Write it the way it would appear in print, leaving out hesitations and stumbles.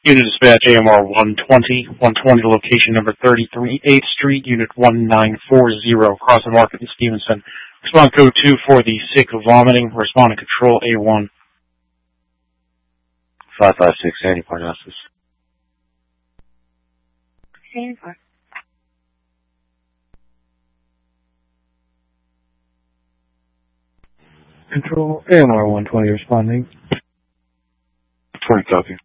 Unit dispatch AMR 120, 120 location number 33 8th Street, Unit 1940, Crossing Market in Stevenson. Respond code 2 for the sick vomiting. Respond to control A1. 556, Sandy Parnassus. Sandy Park. Control AMR 120 responding. 20 copy.